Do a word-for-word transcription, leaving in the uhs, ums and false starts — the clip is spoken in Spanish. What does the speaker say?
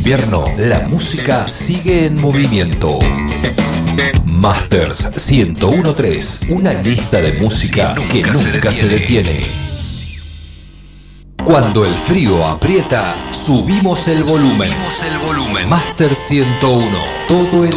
invierno, la música sigue en movimiento. Masters ciento uno punto tres, una lista de música que nunca, que nunca se, detiene. se detiene. Cuando el frío aprieta, subimos el volumen. Subimos el volumen. Masters ciento uno, todo el